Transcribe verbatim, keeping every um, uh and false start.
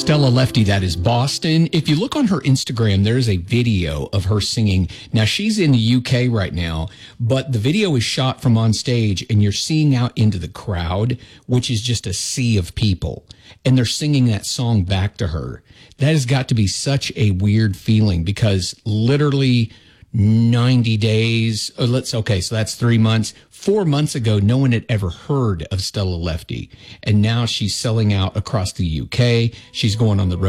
Stella Lefty, that is Boston. If you look on her Instagram, there's a video of her singing. Now, she's in the U K right now, but the video is shot from on stage, and you're seeing out into the crowd, which is just a sea of people, and they're singing that song back to her. That has got to be such a weird feeling, because literally ninety days, oh, let's, okay, so that's three months. Four months ago, no one had ever heard of Stella Lefty, and now she's selling out across the U K. She's going on the road.